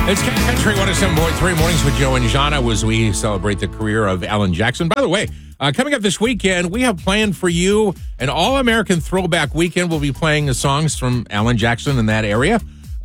It's Country 107.3 Mornings with Joe and Jana as we celebrate the career of Alan Jackson. By the way, coming up this weekend, we have planned for you an all-American throwback weekend. We'll be playing the songs from Alan Jackson in that era,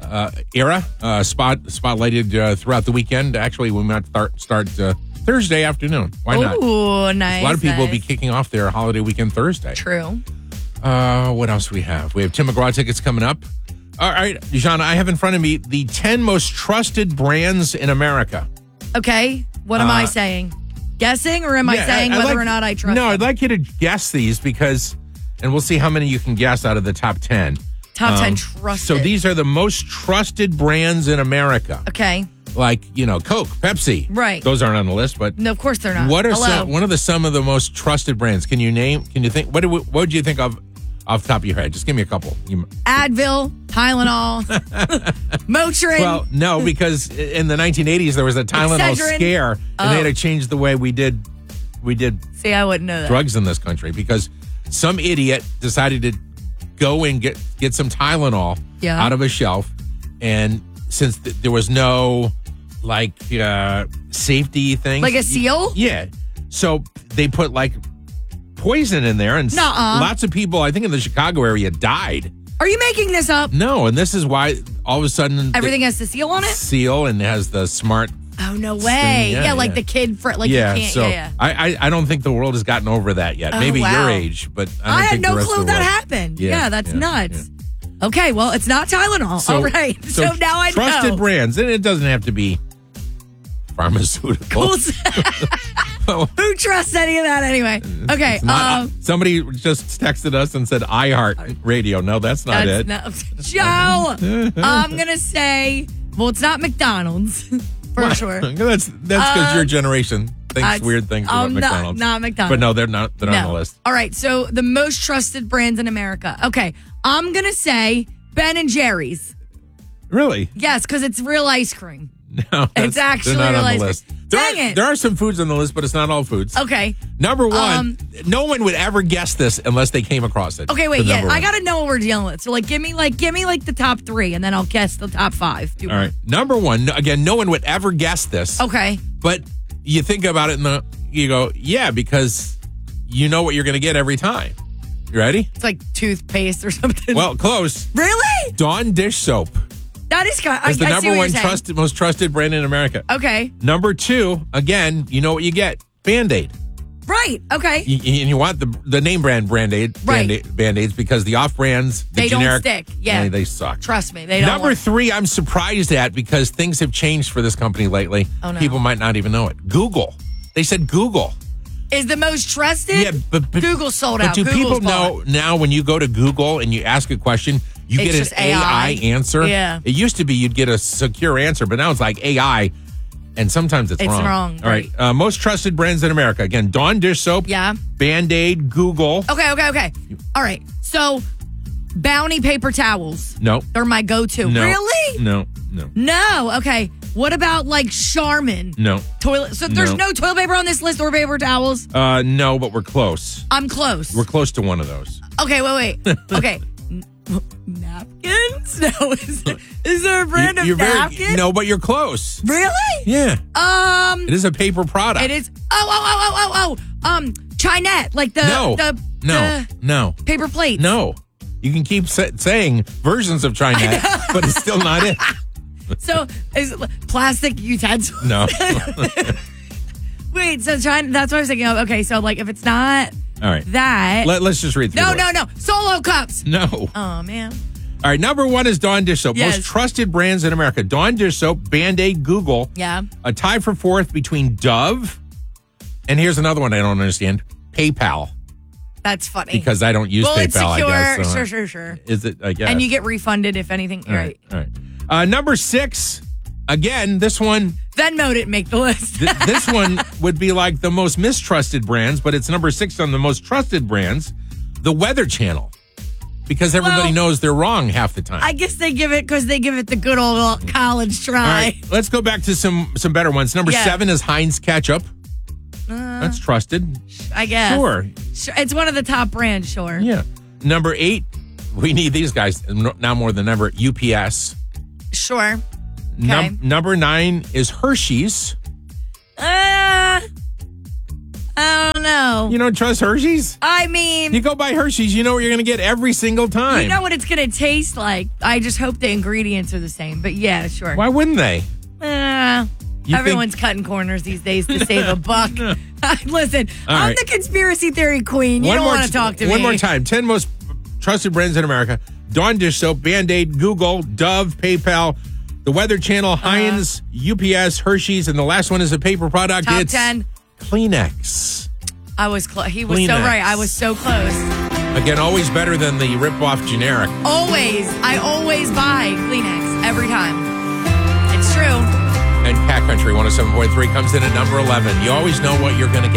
spotlighted throughout the weekend. Actually, we might start Thursday afternoon. Why not? Ooh, nice. A lot of people will be kicking off their holiday weekend Thursday. True. What else we have? We have Tim McGraw tickets coming up. All right, Jana, I have in front of me the 10 most trusted brands in America. Okay. What am I saying? Guessing, or am I saying whether or not I trust No, them? I'd like you to guess these because, and we'll see how many you can guess out of the top 10. Top 10 trusted. So these are the most trusted brands in America. Okay. Like, Coke, Pepsi. Right. Those aren't on the list, but No, of course they're not. what are Hello. some of the most trusted brands? Can you think, what would you think of off the top of your head? Just give me a couple. Advil, Tylenol, Motrin. Well, no, because in the 1980s there was a Tylenol Excedrin. scare, and they had to change the way we did See, I wouldn't know that. drugs in this country because some idiot decided to go and get some Tylenol out of a shelf, and since there was no safety thing, Like a seal? yeah, so they put poison in there, and Nuh-uh. lots of people, I think in the Chicago area, died. Are you making this up? No, and this is why all of a sudden Everything has the seal on it? seal and has the smart. Oh, no way. Yeah, like yeah. the kid, you Yeah, can't. so yeah. I don't think the world has gotten over that yet. Oh, Maybe wow. your age, but I don't I had think the no rest clue of the that world. happened. Yeah, Yeah, that's yeah, nuts. Okay, well, it's not Tylenol. So- All right. So now I know. Trusted brands, and it doesn't have to be pharmaceutical. Who trusts any of that anyway? Okay. It's not- somebody just texted us and said iHeart Radio. No, that's not it. Joe, I'm going to say, well, it's not McDonald's for sure. That's because your generation thinks weird things about McDonald's. Not McDonald's. But no, they're not. They're on the list. All right. So the most trusted brands in America. Okay. I'm going to say Ben and Jerry's. Really? Yes, because it's real ice cream. No, It's actually they're not on real the ice list. cream. Dang it. There are some foods on the list, but it's not all foods. Okay. Number one, no one would ever guess this unless they came across it. Okay, wait, The yeah, number I one. gotta know what we're dealing with. So, give me the top 3, and then I'll guess the top 5. All right, number one. Again, no one would ever guess this. Okay. But you think about it, you go, yeah, because you know what you're going to get every time. You ready? It's like toothpaste or something. Well, close. Really? Dawn dish soap That is kind. is the number one most trusted brand in America. Okay. Number 2, again, you know what you get: Band-Aid. Right. Okay. And you want the name brand Band-Aid, Right. Band-Aids, because the off brands, the They don't generic, stick. Yeah. they suck. Trust me, they don't. Number work. 3, I'm surprised at because things have changed for this company lately. Oh, no. People might not even know it. Google. They said Google. Is the most trusted? Yeah, but Google sold out. But do Google's people know now when you go to Google and you ask a question, you It's get just an AI answer? Yeah. It used to be you'd get a secure answer, but now it's like AI, and sometimes it's wrong. It's wrong, All right. Most trusted brands in America. Again, Dawn dish soap. Yeah. Band-Aid, Google. Okay. All right. So, Bounty paper towels. No. They're my go-to. No. Really? No. No. Okay. What about Charmin? No. Toilet. So there's No. no toilet paper on this list or paper towels. No, but we're close. I'm close. We're close to one of those. Okay, wait. Okay. Napkins? No, is there a brand of napkin? No, but you're close. Really? Yeah. It is a paper product. It is. Chinette, like the No. paper plates. No. You can keep saying versions of Chinette, but it's still not it. So is it plastic utensils? No. Wait, so China? That's what I was thinking of. Okay, so if it's not All right. that, Let's just read through no, the list. Solo cups. No. Oh man. All right, number 1 is Dawn dish soap. Yes. Most trusted brands in America. Dawn dish soap, Band-Aid, Google. Yeah. A tie for 4th between Dove, and here's another one I don't understand, PayPal. That's funny. Because I don't use well, PayPal, it's secure. I guess. So Sure. Is it? I guess. And you get refunded if anything. All right. Number 6, again, this one. Venmo didn't make the list. This one would be like the most mistrusted brands, but it's number 6 on the most trusted brands, the Weather Channel. Because everybody knows they're wrong half the time. I guess they give it the good old college try. All right, let's go back to some better ones. Number 7 is Heinz Ketchup. That's trusted. I guess. Sure. It's one of the top brands, sure. Yeah. Number 8, we need these guys now more than ever, UPS. Sure. Okay. Number 9 is Hershey's. I don't know. You don't trust Hershey's? I mean, You go buy Hershey's, you know what you're going to get every single time. you know what it's going to taste like. I just hope the ingredients are the same. But yeah, sure. Why wouldn't they? You Everyone's cutting corners these days to save a buck. Listen, I'm right. the conspiracy theory queen. You don't want to talk to me. One more time. 10 most trusted brands in America. Dawn dish soap, Band-Aid, Google, Dove, PayPal, the Weather Channel, Heinz, UPS, Hershey's, and the last one is a paper product. Top It's 10. Kleenex. I was close. He was Kleenex. so right. I was so close. Again, always better than the rip-off generic. Always. I always buy Kleenex every time. It's true. And Cat Country 107.3 comes in at number 11. You always know what you're going to get.